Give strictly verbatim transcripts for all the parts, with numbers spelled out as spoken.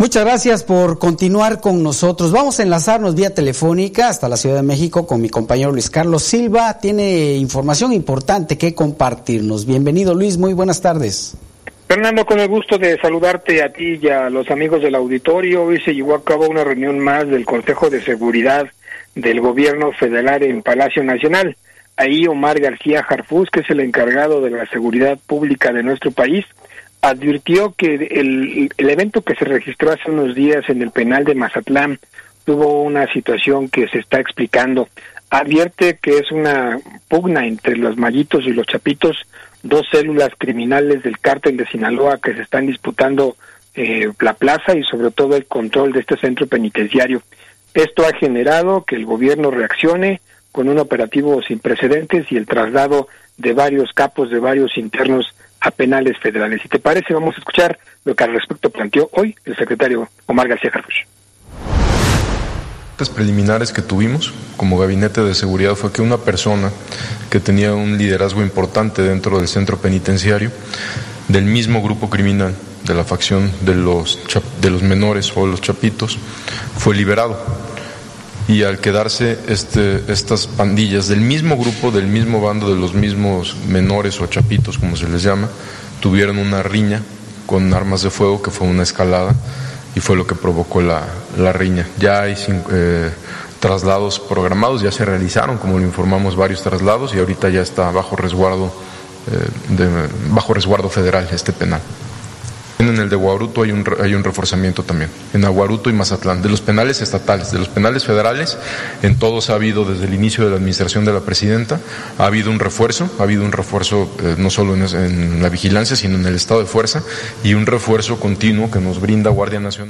Muchas gracias por continuar con nosotros. Vamos a enlazarnos vía telefónica hasta la Ciudad de México con mi compañero Luis Carlos Silva. Tiene información importante que compartirnos. Bienvenido, Luis, muy buenas tardes. Fernando, con el gusto de saludarte a ti y a los amigos del auditorio. Hoy se llevó a cabo una reunión más del Consejo de Seguridad del Gobierno Federal en Palacio Nacional. Ahí Omar García Harfuch, que es el encargado de la seguridad pública de nuestro país, advirtió que el, el evento que se registró hace unos días en el penal de Mazatlán tuvo una situación que se está explicando. Advierte que es una pugna entre los Mallitos y los Chapitos, dos células criminales del cártel de Sinaloa que se están disputando eh, la plaza y sobre todo el control de este centro penitenciario. Esto ha generado que el gobierno reaccione con un operativo sin precedentes y el traslado de varios capos, de varios internos a penales federales. Si te parece, vamos a escuchar lo que al respecto planteó hoy el secretario Omar García Harfuch. Las preliminares que tuvimos como gabinete de seguridad fue que una persona que tenía un liderazgo importante dentro del centro penitenciario, del mismo grupo criminal, de la facción de los, de los menores o los chapitos, fue liberado. Y al quedarse este, estas pandillas del mismo grupo, del mismo bando, de los mismos menores o chapitos, como se les llama, tuvieron una riña con armas de fuego que fue una escalada y fue lo que provocó la, la riña. Ya hay eh, traslados programados, ya se realizaron, como lo informamos, varios traslados y ahorita ya está bajo resguardo, eh, de, bajo resguardo federal este penal. En el de Guaruto hay un, hay un reforzamiento también, en Aguaruto y Mazatlán, de los penales estatales, de los penales federales, en todos ha habido desde el inicio de la administración de la presidenta, ha habido un refuerzo, ha habido un refuerzo eh, no solo en, en la vigilancia, sino en el estado de fuerza y un refuerzo continuo que nos brinda Guardia Nacional.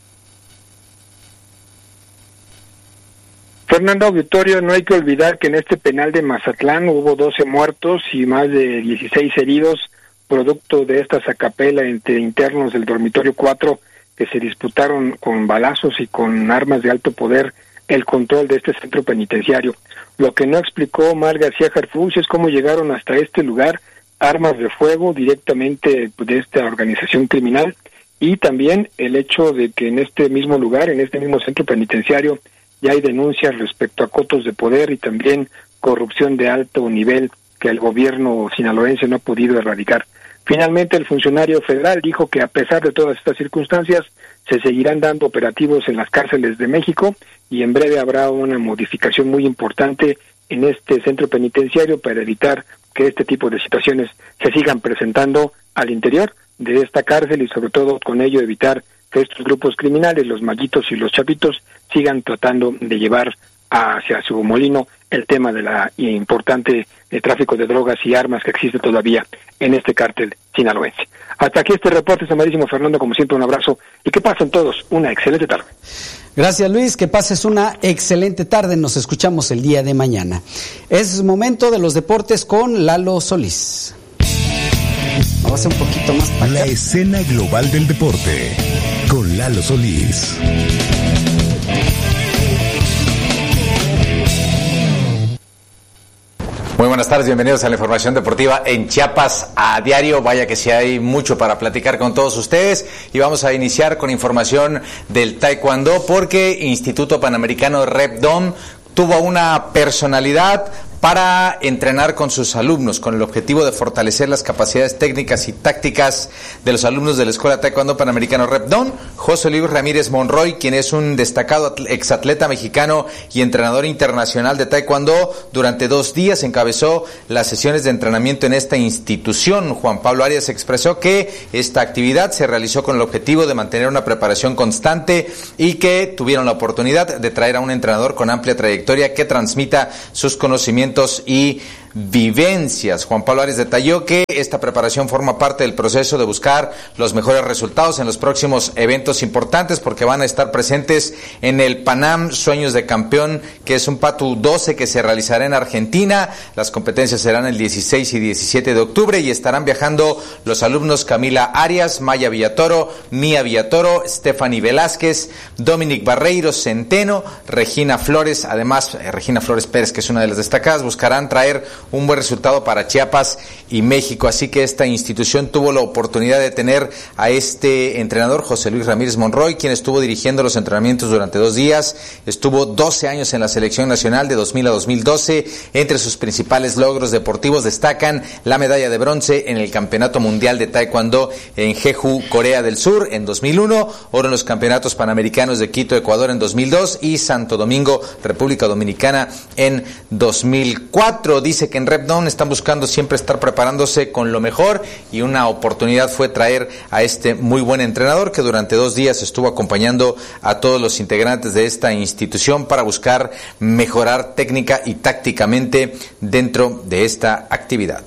Fernando Auditorio, no hay que olvidar que en este penal de Mazatlán hubo doce muertos y más de dieciséis heridos, producto de esta sacapela entre internos del dormitorio cuatro que se disputaron con balazos y con armas de alto poder el control de este centro penitenciario. Lo que no explicó Omar García Harfuch es cómo llegaron hasta este lugar armas de fuego directamente de esta organización criminal y también el hecho de que en este mismo lugar, en este mismo centro penitenciario, ya hay denuncias respecto a cotos de poder y también corrupción de alto nivel que el gobierno sinaloense no ha podido erradicar. Finalmente, el funcionario federal dijo que a pesar de todas estas circunstancias, se seguirán dando operativos en las cárceles de México y en breve habrá una modificación muy importante en este centro penitenciario para evitar que este tipo de situaciones se sigan presentando al interior de esta cárcel y sobre todo con ello evitar que estos grupos criminales, los Mallitos y los Chapitos, sigan tratando de llevar hacia su molino el tema de la importante de tráfico de drogas y armas que existe todavía en este cártel sinaloense. Hasta aquí este reporte, amarísimo Fernando, como siempre un abrazo y que pasen todos una excelente tarde. Gracias, Luis, que pases una excelente tarde, nos escuchamos el día de mañana. Es momento de los deportes con Lalo Solís. Vamos a hacer un poquito más para La acá. Escena global del deporte con Lalo Solís. Muy buenas tardes, bienvenidos a la información deportiva en Chiapas a diario. Vaya que sí hay mucho para platicar con todos ustedes y vamos a iniciar con información del taekwondo porque Instituto Panamericano Repdom tuvo una personalidad para entrenar con sus alumnos, con el objetivo de fortalecer las capacidades técnicas y tácticas de los alumnos de la Escuela Taekwondo Panamericano Repdom. José Luis Ramírez Monroy, quien es un destacado exatleta mexicano y entrenador internacional de Taekwondo, durante dos días encabezó las sesiones de entrenamiento en esta institución. Juan Pablo Arias expresó que esta actividad se realizó con el objetivo de mantener una preparación constante y que tuvieron la oportunidad de traer a un entrenador con amplia trayectoria que transmita sus conocimientos y vivencias. Juan Pablo Arias detalló que esta preparación forma parte del proceso de buscar los mejores resultados en los próximos eventos importantes porque van a estar presentes en el Panam Sueños de Campeón, que es un PATU doce que se realizará en Argentina. Las competencias serán el dieciséis y diecisiete de octubre y estarán viajando los alumnos Camila Arias, Maya Villatoro, Mía Villatoro, Stephanie Velázquez, Dominic Barreiro Centeno, Regina Flores, además eh, Regina Flores Pérez, que es una de las destacadas, buscarán traer un buen resultado para Chiapas y México. Así que esta institución tuvo la oportunidad de tener a este entrenador, José Luis Ramírez Monroy, quien estuvo dirigiendo los entrenamientos durante dos días. Estuvo doce años en la selección nacional de dos mil a dos mil doce. Entre sus principales logros deportivos destacan la medalla de bronce en el Campeonato Mundial de Taekwondo en Jeju, Corea del Sur en dos mil uno, oro en los Campeonatos Panamericanos de Quito, Ecuador en dos mil dos y Santo Domingo, República Dominicana en dos mil cuatro. Dice que en Repdon están buscando siempre estar preparándose con lo mejor y una oportunidad fue traer a este muy buen entrenador que durante dos días estuvo acompañando a todos los integrantes de esta institución para buscar mejorar técnica y tácticamente dentro de esta actividad.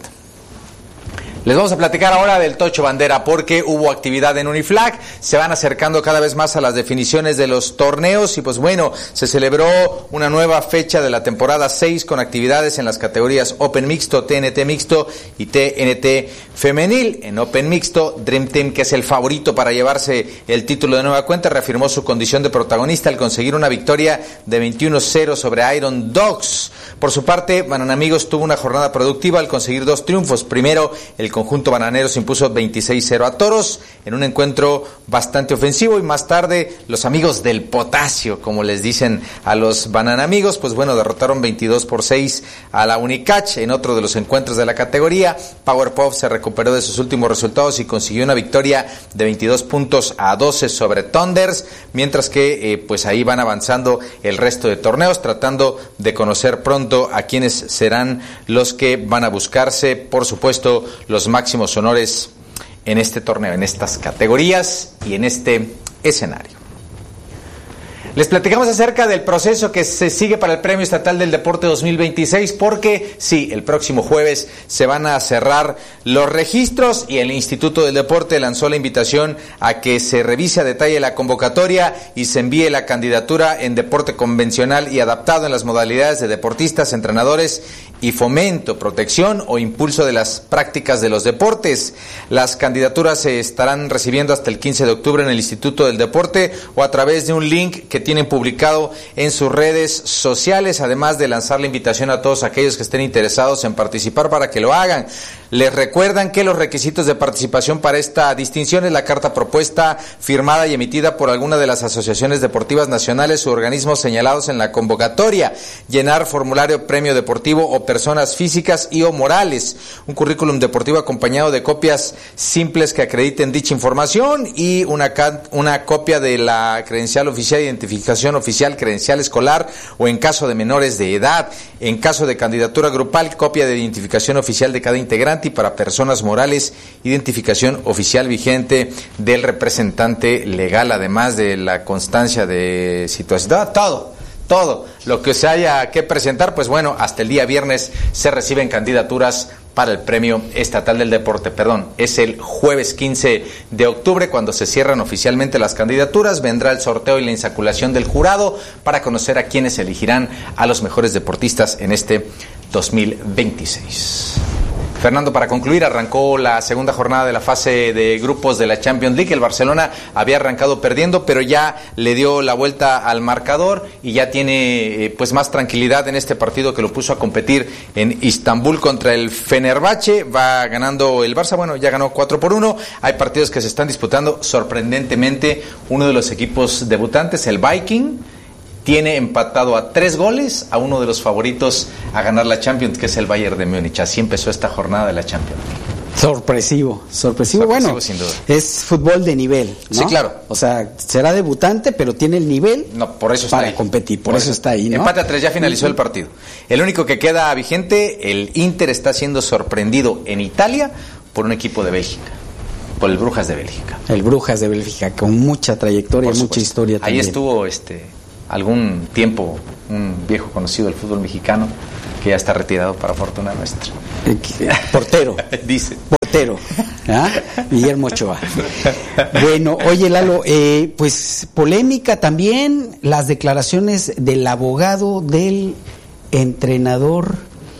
Les vamos a platicar ahora del Tocho Bandera porque hubo actividad en Uniflag, se van acercando cada vez más a las definiciones de los torneos y pues bueno, se celebró una nueva fecha de la temporada seis con actividades en las categorías Open Mixto, T N T Mixto y T N T Femenil. En Open Mixto, Dream Team, que es el favorito para llevarse el título de nueva cuenta, reafirmó su condición de protagonista al conseguir una victoria de veintiuno cero sobre Iron Dogs. Por su parte, Bananamigos tuvo una jornada productiva al conseguir dos triunfos. Primero, el conjunto bananero se impuso veintiséis cero a Toros en un encuentro bastante ofensivo y más tarde los amigos del potasio, como les dicen a los bananamigos, pues bueno, derrotaron veintidós por seis a la Unicach en otro de los encuentros de la categoría. Powerpuff se recuperó de sus últimos resultados y consiguió una victoria de veintidós puntos a doce sobre Thunders, mientras que eh, pues ahí van avanzando el resto de torneos, tratando de conocer pronto a quienes serán los que van a buscarse, por supuesto, los máximos honores en este torneo, en estas categorías y en este escenario. Les platicamos acerca del proceso que se sigue para el Premio Estatal del Deporte dos mil veintiséis porque sí, el próximo jueves se van a cerrar los registros y el Instituto del Deporte lanzó la invitación a que se revise a detalle la convocatoria y se envíe la candidatura en deporte convencional y adaptado en las modalidades de deportistas, entrenadores y fomento, protección o impulso de las prácticas de los deportes. Las candidaturas se estarán recibiendo hasta el quince de octubre en el Instituto del Deporte o a través de un link que tienen publicado en sus redes sociales, además de lanzar la invitación a todos aquellos que estén interesados en participar para que lo hagan. Les recuerdan que los requisitos de participación para esta distinción es la carta propuesta firmada y emitida por alguna de las asociaciones deportivas nacionales u organismos señalados en la convocatoria, llenar formulario premio deportivo o personas físicas y o morales, un currículum deportivo acompañado de copias simples que acrediten dicha información y una, una copia de la credencial oficial, identificación oficial, credencial escolar o en caso de menores de edad. En caso de candidatura grupal, copia de identificación oficial de cada integrante y para personas morales, identificación oficial vigente del representante legal, además de la constancia de situación, todo. Todo lo que se haya que presentar, pues bueno, hasta el día viernes se reciben candidaturas para el Premio Estatal del Deporte. Perdón, es el jueves quince de octubre cuando se cierran oficialmente las candidaturas. Vendrá el sorteo y la insaculación del jurado para conocer a quienes elegirán a los mejores deportistas en este dos mil veintiséis. Fernando, para concluir, arrancó la segunda jornada de la fase de grupos de la Champions League. El Barcelona había arrancado perdiendo, pero ya le dio la vuelta al marcador y ya tiene eh, pues más tranquilidad en este partido que lo puso a competir en Istambul contra el Fenerbahce. Va ganando el Barça, bueno, ya ganó cuatro por uno. Hay partidos que se están disputando sorprendentemente. Uno de los equipos debutantes, el Viking, tiene empatado a tres goles a uno de los favoritos a ganar la Champions, que es el Bayern de Múnich. Así empezó esta jornada de la Champions. Sorpresivo, sorpresivo, sorpresivo bueno, sin duda. Es fútbol de nivel, ¿no? Sí, claro. O sea, será debutante, pero tiene el nivel no, por eso está para ahí. competir, por, por eso, eso está ahí, ¿no? Empate a tres, ya finalizó el partido. El único que queda vigente, el Inter está siendo sorprendido en Italia por un equipo de Bélgica, por el Brujas de Bélgica. El Brujas de Bélgica, con mucha trayectoria, mucha historia también. Ahí estuvo este algún tiempo un viejo conocido del fútbol mexicano que ya está retirado para fortuna nuestra. Portero. Dice. Portero. ¿Ah? Guillermo Ochoa. Bueno, oye Lalo, eh, pues polémica también las declaraciones del abogado del entrenador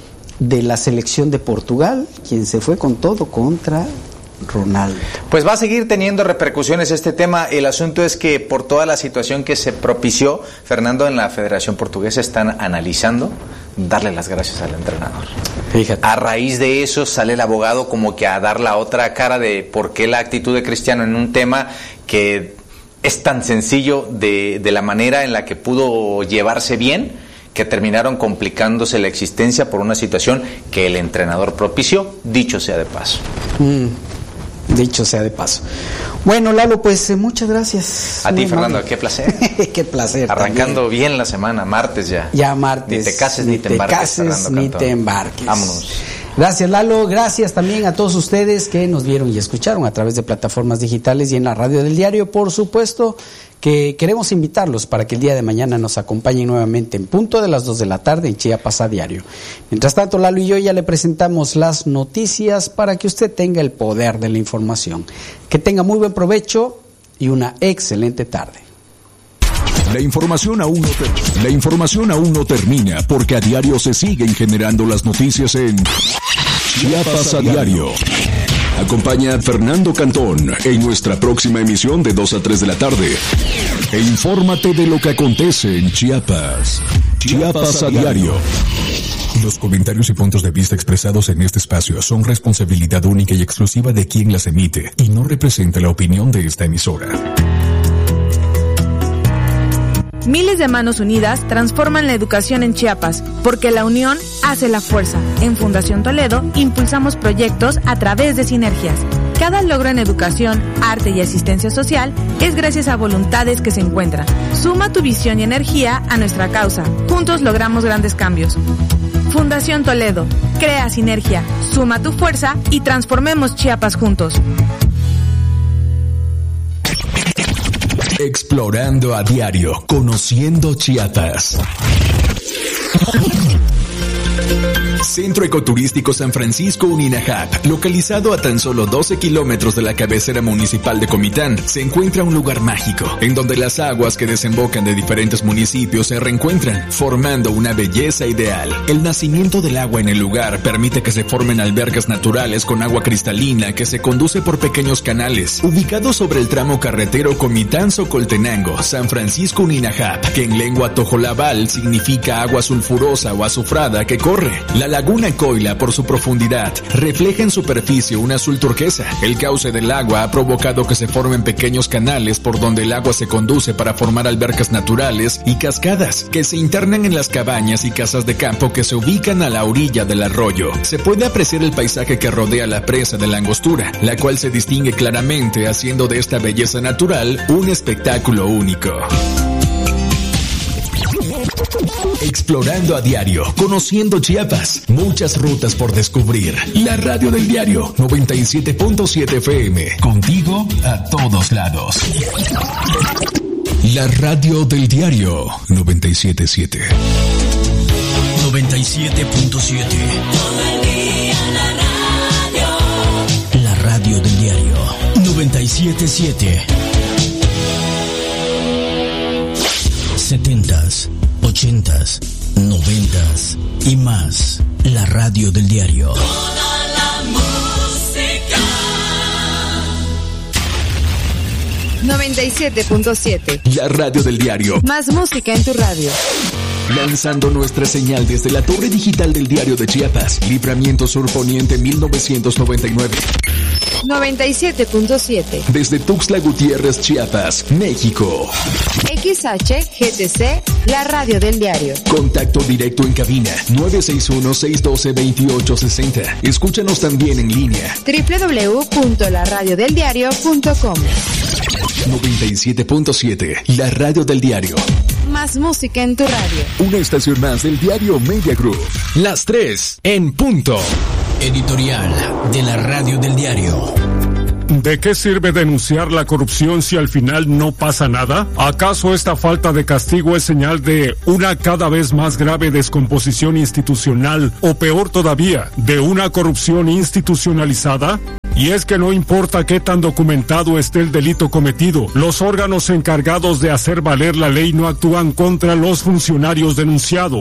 de la selección de Portugal, quien se fue con todo contra Ronaldo. Pues va a seguir teniendo repercusiones este tema. El asunto es que por toda la situación que se propició, Fernando, en la Federación Portuguesa están analizando darle las gracias al entrenador. Fíjate. A raíz de eso sale el abogado como que a dar la otra cara de por qué la actitud de Cristiano en un tema que es tan sencillo de, de la manera en la que pudo llevarse bien, que terminaron complicándose la existencia por una situación que el entrenador propició, dicho sea de paso. Mm. Dicho sea de paso. Bueno, Lalo, pues eh, muchas gracias. A ti, Muy Fernando, amable. qué placer. Qué placer. Arrancando también. bien la semana, martes ya. Ya martes. Ni te cases ni, ni te embarques, cases, Fernando ni Cantón. te embarques. Vámonos. Gracias, Lalo. Gracias también a todos ustedes que nos vieron y escucharon a través de plataformas digitales y en la radio del diario. Por supuesto que queremos invitarlos para que el día de mañana nos acompañen nuevamente en punto de las dos de la tarde en Chiapas a Diario. Mientras tanto, Lalo y yo ya le presentamos las noticias para que usted tenga el poder de la información. Que tenga muy buen provecho y una excelente tarde. La información aún no ter- la información aún no termina porque a diario se siguen generando las noticias en Chiapas a Diario. Acompaña a Fernando Cantón en nuestra próxima emisión de dos a tres de la tarde. E infórmate de lo que acontece en Chiapas. Chiapas a Diario. Los comentarios y puntos de vista expresados en este espacio son responsabilidad única y exclusiva de quien las emite y no representa la opinión de esta emisora. Miles de manos unidas transforman la educación en Chiapas, porque la unión hace la fuerza. En Fundación Toledo impulsamos proyectos a través de sinergias. Cada logro en educación, arte y asistencia social es gracias a voluntades que se encuentran. Suma tu visión y energía a nuestra causa. Juntos logramos grandes cambios. Fundación Toledo, crea sinergia, suma tu fuerza y transformemos Chiapas juntos. Explorando a diario, conociendo Chiapas. Centro Ecoturístico San Francisco Uninajap, localizado a tan solo doce kilómetros de la cabecera municipal de Comitán, se encuentra un lugar mágico, en donde las aguas que desembocan de diferentes municipios se reencuentran, formando una belleza ideal. El nacimiento del agua en el lugar permite que se formen albercas naturales con agua cristalina que se conduce por pequeños canales, ubicados sobre el tramo carretero Comitán-Socoltenango, San Francisco Uninajap, que en lengua tojolabal significa agua sulfurosa o azufrada que corre. La laguna Coila, por su profundidad, refleja en superficie un azul turquesa. El cauce del agua ha provocado que se formen pequeños canales por donde el agua se conduce para formar albercas naturales y cascadas, que se internan en las cabañas y casas de campo que se ubican a la orilla del arroyo. Se puede apreciar el paisaje que rodea la presa de la Angostura, la cual se distingue claramente, haciendo de esta belleza natural un espectáculo único. Explorando a diario, conociendo Chiapas, muchas rutas por descubrir. La radio del diario noventa y siete punto siete F M, contigo a todos lados. La radio del diario noventa y siete punto siete. noventa y siete punto siete. Todo el día la radio. La radio del diario noventa y siete punto siete. Setentas, ochentas, noventas y más. La radio del diario. Toda la música. noventa y siete punto siete. La radio del diario. Más música en tu radio. Lanzando nuestra señal desde la torre digital del diario de Chiapas, Libramiento Sur Poniente mil novecientos noventa y nueve. noventa y siete punto siete. Desde Tuxtla Gutiérrez, Chiapas, México. X H G T C, la radio del diario. Contacto directo en cabina nueve seis uno, seis uno dos, dos ocho seis cero. Escúchanos también en línea doble u doble u doble u punto la radio del diario punto com. noventa y siete punto siete, la radio del diario. Más música en tu radio. Una estación más del diario Media Group. Las tres en punto. Editorial de la radio del diario. ¿De qué sirve denunciar la corrupción si al final no pasa nada? ¿Acaso esta falta de castigo es señal de una cada vez más grave descomposición institucional o peor todavía, de una corrupción institucionalizada? Y es que no importa qué tan documentado esté el delito cometido, los órganos encargados de hacer valer la ley no actúan contra los funcionarios denunciados.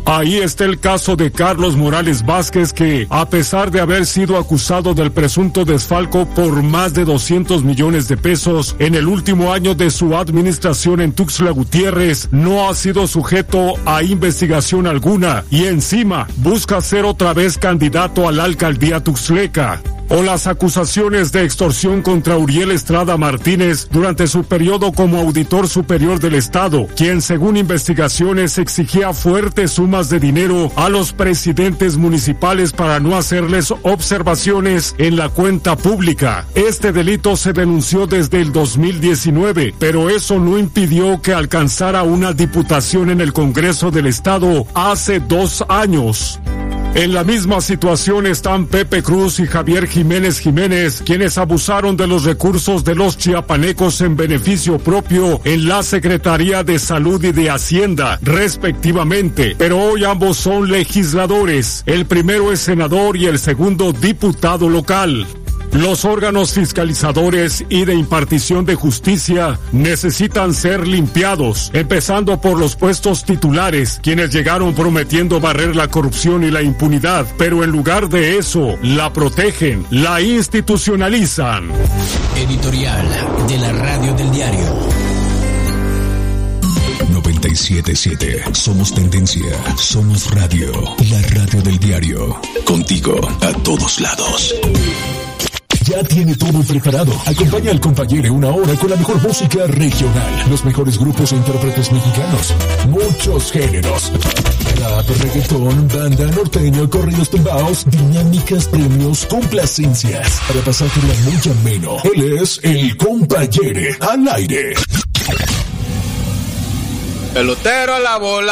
Ahí está el caso de Carlos Morales Vázquez, que, a pesar de haber sido acusado del presunto desfalco por más de doscientos millones de pesos en el último año de su administración en Tuxtla Gutiérrez, no ha sido sujeto a investigación alguna y encima busca ser otra vez candidato a la alcaldía tuxtleca. O las acusaciones de extorsión contra Uriel Estrada Martínez durante su periodo como auditor superior del Estado, quien según investigaciones exigía fuertes sumas de dinero a los presidentes municipales para no hacerles observaciones en la cuenta pública. Este delito se denunció desde el dos mil diecinueve, pero eso no impidió que alcanzara una diputación en el Congreso del Estado hace dos años. En la misma situación están Pepe Cruz y Javier Jiménez Jiménez, quienes abusaron de los recursos de los chiapanecos en beneficio propio en la Secretaría de Salud y de Hacienda, respectivamente. Pero hoy ambos son legisladores. El primero es senador y el segundo diputado local. Los órganos fiscalizadores y de impartición de justicia necesitan ser limpiados, empezando por los puestos titulares, quienes llegaron prometiendo barrer la corrupción y la impunidad, pero en lugar de eso, la protegen, la institucionalizan. Editorial de la Radio del Diario. noventa y siete punto siete. Somos tendencia. Somos radio. La Radio del Diario. Contigo a todos lados. Ya tiene todo preparado. Acompaña al compañero una hora con la mejor música regional, los mejores grupos e intérpretes mexicanos, muchos géneros: rap, reggaetón, banda, norteño, corridos tumbados, dinámicas, premios, complacencias, para pasártela muy ameno. Él es el compañero al aire. Pelotero a la bola.